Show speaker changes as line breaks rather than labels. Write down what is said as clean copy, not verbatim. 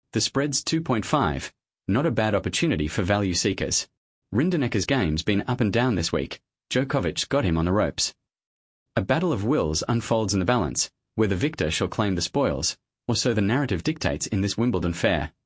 The spread's 2.5. Not a bad opportunity for value seekers. Rindenecker's game's been up and down this week. Djokovic's got him on the ropes. A battle of wills unfolds in the balance, where the victor shall claim the spoils, or so the narrative dictates in this Wimbledon fair.